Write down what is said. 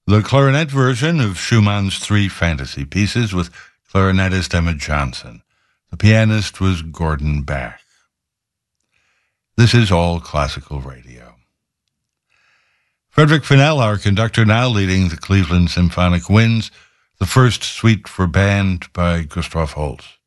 The clarinet version of Schumann's three fantasy pieces with clarinetist Emma Johnson. The pianist was Gordon Bach. This is All Classical Radio. Frederick Fennell, our conductor, now leading the Cleveland Symphonic Winds, the first suite for band by Gustav Holst.